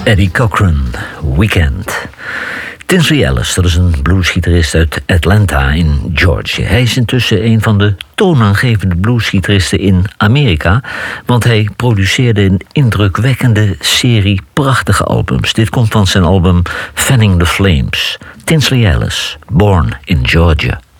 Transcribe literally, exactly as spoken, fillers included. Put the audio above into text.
Eddie Cochran, Weekend. Tinsley Ellis, dat is een bluesgitarist uit Atlanta in Georgia. Hij is intussen een van de toonaangevende bluesgitaristen in Amerika, want hij produceerde een indrukwekkende serie prachtige albums. Dit komt van zijn album Fanning the Flames. Tinsley Ellis, Born in Georgia.